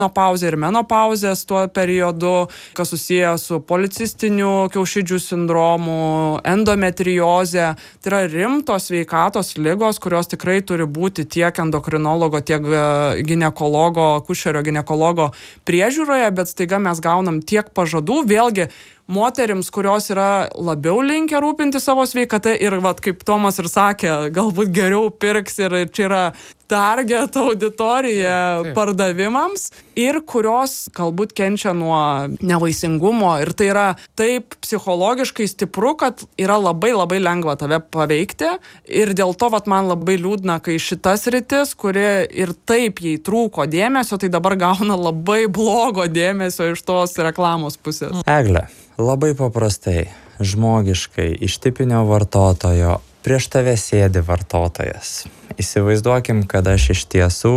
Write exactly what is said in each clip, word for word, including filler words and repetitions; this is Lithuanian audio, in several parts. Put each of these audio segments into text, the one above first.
menopauzė ir menopauzės tuo periodu, kas susiję su policistiniu kiaušidžių sindromu, endometrioze. Tai yra rimtos sveikatos ligos, kurios tikrai turi būti tiek endokrinologo, tiek ginekologo, akušerio ginekologo priežiūroje, bet staiga mes gaunam tiek pažadų, vėlgi moterims, kurios yra labiau linkę rūpinti savo sveikatą ir, vat, kaip Tomas ir sakė, galbūt geriau pirks ir čia yra target auditorija pardavimams ir kurios galbūt kenčia nuo nevaisingumo ir tai yra taip psichologiškai stipru, kad yra labai labai lengva tave paveikti ir dėl to, vat, man labai liūdna, kai šitas rytis, kuri ir taip jai trūko dėmesio, tai dabar gauna labai blogo dėmesio iš tos reklamos pusės. Egle, labai paprastai, žmogiškai, iš tipinio vartotojo, prieš tave sėdi vartotojas. Įsivaizduokim, kad aš iš tiesų,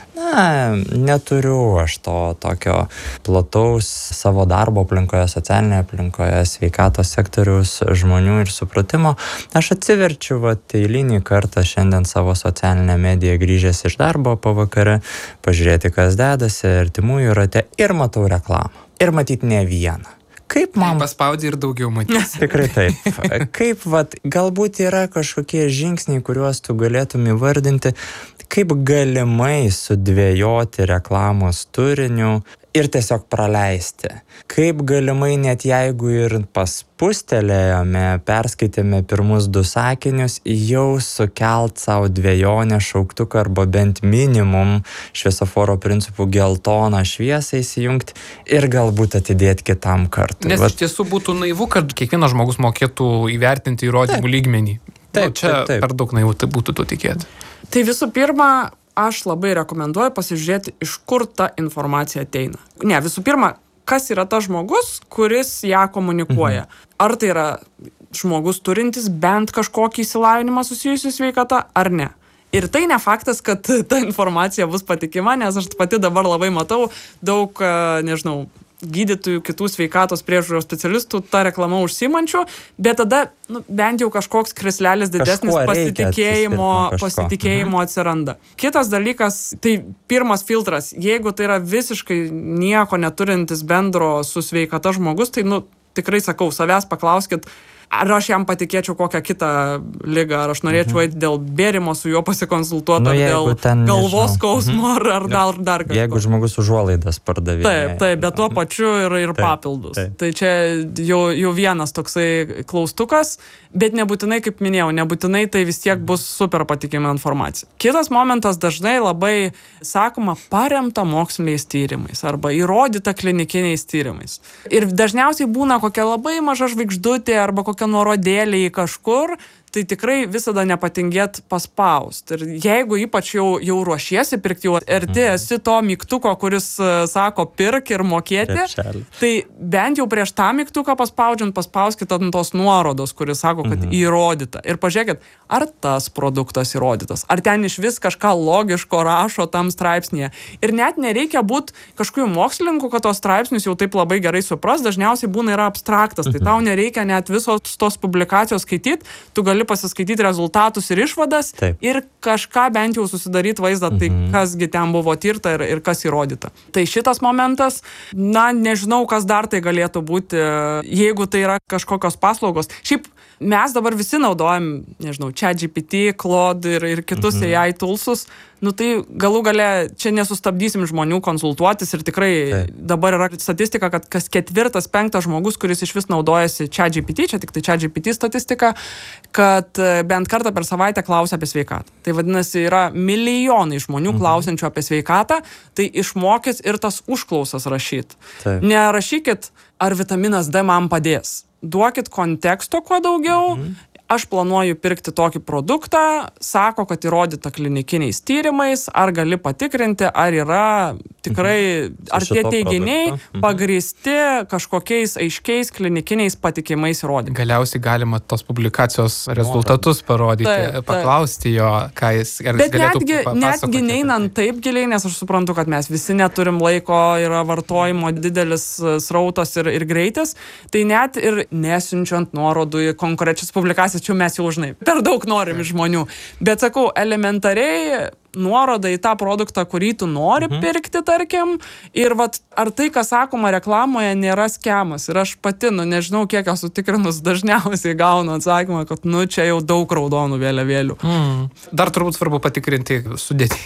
na, neturiu aš to tokio plataus savo darbo aplinkoje, socialinėje aplinkoje, sveikatos sektoriaus žmonių ir supratimo. Aš atsiverčiu, vat, eilinį kartą šiandien savo socialinę mediją grįžęs iš darbo pavakare, pažiūrėti, kas dedasi artimųjų rate ir matau reklamą. Ir matyt ne vieną. Kaip man... Paspaudži ir daugiau matys. Tikrai taip. Kaip, vat, galbūt yra kažkokie žingsniai, kuriuos tu galėtum įvardinti, kaip galimai sudvejoti reklamos turiniu ir tiesiog praleisti. Kaip galimai, net jeigu ir paspustelėjome, perskaitėme pirmus du sakinius, jau sukelt savo dvejonę šauktuką arba bent minimum šviesoforo principų geltoną šviesą įsijungti ir galbūt atidėti kitam kartui. Nes iš tiesų būtų naivu, kad kiekvienas žmogus mokėtų įvertinti įrodymų lygmenį. Taip, nu, čia taip, taip. per daug naivu tai būtų to tikėti. Tai visų pirma, aš labai rekomenduoju pasižiūrėti, iš kur ta informacija ateina. Ne, visų pirma, kas yra tas žmogus, kuris ją komunikuoja. Ar tai yra žmogus turintis bent kažkokį išsilavinimą susijusiu sveikata, ar ne. Ir tai ne faktas, kad ta informacija bus patikima, nes aš pati dabar labai matau daug, nežinau, gydytojų, kitų sveikatos priežiūros specialistų tą reklamą užsiimančių, bet tada nu, bent jau kažkoks krislelis didesnis Kažkuo pasitikėjimo, reikia pasitikėjimo atsiranda. Kitas dalykas, tai pirmas filtras, jeigu tai yra visiškai nieko neturintis bendro su sveikata žmogus, tai nu, tikrai sakau, savęs paklauskit, ar aš jam patikėčiau kokią kitą ligą, ar aš norėčiau eiti dėl bėrimo su juo pasikonsultuoti, Nu, ar jeigu dėl ten, galvos nežinau. skausmo, ar, ar dar, dar kažko. Jeigu žmogus užuolaidas pardavinėja. Taip, taip, bet tuo pačiu ir, ir Taip, papildus. taip. Tai čia jau, jau vienas toksai klaustukas, bet nebūtinai, kaip minėjau, nebūtinai tai vis tiek bus super patikima informacija. Kitas momentas dažnai labai, sakoma, paremta moksliniais tyrimais arba įrodyta klinikiniais tyrimais. Ir dažniausiai būna kokia labai maža žvaigždutė arba kokia nuorodėlė į kažkur, tai tikrai visada nepatingėt paspaust. Ir jeigu ypač jau, jau ruošiesi pirkti, jau arti esi to mygtuko, kuris uh, sako pirk ir mokėti, Krepšelį. tai bent jau prieš tą mygtuką paspaudžiant, paspauskit ant tos nuorodos, kuris sako, kad įrodyta. Ir pažiūrėkit, ar tas produktas įrodytas, ar ten iš vis kažką logiško rašo tam straipsnėje. Ir net nereikia būti kažkokiu mokslininku, kad tos straipsnius jau taip labai gerai supras, dažniausiai būna yra abstraktas, tai tau nereikia net visos tos publikacijos skaityti, tu gali pasiskaityti rezultatus ir išvadas Taip. ir kažką bent jau susidaryti vaizdą, tai kasgi ten buvo tirta ir, ir kas įrodyta. Tai šitas momentas, na, nežinau, kas dar tai galėtų būti, jeigu tai yra kažkokios paslaugos. Šiaip mes dabar visi naudojam, nežinau, ChatGPT, Claude ir, ir kitus A I toolsus, nu tai galų gale čia nesustabdysim žmonių konsultuotis ir tikrai Taip. dabar yra statistika, kad kas ketvirtas, penktas žmogus, kuris iš vis naudojasi ChatGPT, čia tik tai ChatGPT statistika, kad bent kartą per savaitę klausia apie sveikatą. Tai vadinasi, yra milijonai žmonių mhm. klausiančių apie sveikatą, tai išmokys ir tas užklausas rašyti. Taip. Nerašykit, ar vitaminas D man padės. Duokit konteksto kuo daugiau. Mhm. Aš planuoju pirkti tokį produktą, sako, kad įrodyta klinikiniais tyrimais, ar gali patikrinti, ar yra tikrai, ar tie teiginiai mhm. pagrįsti kažkokiais aiškiais klinikiniais patikimais įrodymais. Galiausiai galima tos publikacijos rezultatus parodyti, Taip, taip. paklausti jo, ką jis, ar jis Bet galėtų netgi, papasakoti. netgi neinant taip giliai, nes aš suprantu, kad mes visi neturim laiko, yra vartojimo didelis srautas ir, ir greitis, tai net ir nesiunčiant nuorodų į konkrečias publikacijas, klasės, čia mes jau žinai, per daug norim iš žmonių. Bet sakau, elementariai nuoroda į tą produktą, kurį tu nori mhm. pirkti, tarkim, ir vat, ar tai, kas sakoma reklamoje, nėra skemas. Ir aš pati, nu, nežinau, kiek esu tikrinus, dažniausiai gaunu atsakymą, kad, nu, čia jau daug raudonų vėliavėlių. Mm. Dar turbūt svarbu patikrinti sudėtį.